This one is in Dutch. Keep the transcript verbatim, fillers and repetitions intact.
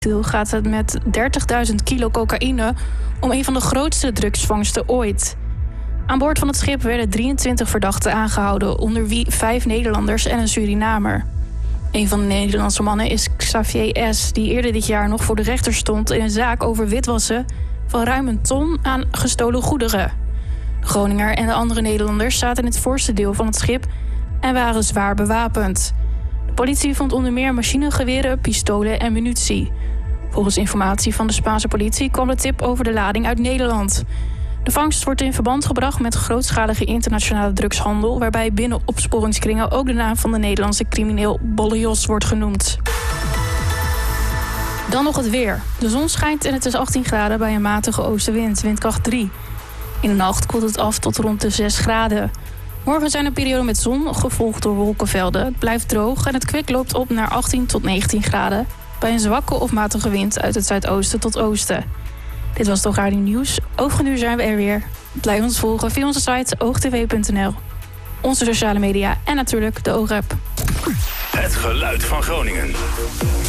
gaat het met dertigduizend kilo cocaïne om een van de grootste drugsvangsten ooit. Aan boord van het schip werden drieëntwintig verdachten aangehouden, onder wie vijf Nederlanders en een Surinamer. Een van de Nederlandse mannen is Xavier S., die eerder dit jaar nog voor de rechter stond in een zaak over witwassen van ruim een ton aan gestolen goederen. De Groninger en de andere Nederlanders zaten in het voorste deel van het schip en waren zwaar bewapend. De politie vond onder meer machinegeweren, pistolen en munitie. Volgens informatie van de Spaanse politie kwam de tip over de lading uit Nederland. De vangst wordt in verband gebracht met grootschalige internationale drugshandel, waarbij binnen opsporingskringen ook de naam van de Nederlandse crimineel Bolle Jos wordt genoemd. Dan nog het weer. De zon schijnt en het is achttien graden bij een matige oostenwind, windkracht drie. In de nacht koelt het af tot rond de zes graden. Morgen zijn er perioden met zon, gevolgd door wolkenvelden. Het blijft droog en het kwik loopt op naar achttien tot negentien graden... bij een zwakke of matige wind uit het zuidoosten tot oosten. Dit was toch Radio Nieuws. Overigens nu zijn we er weer. Blijf ons volgen via onze site oogtv punt n l, onze sociale media en natuurlijk de O G A P. Het geluid van Groningen.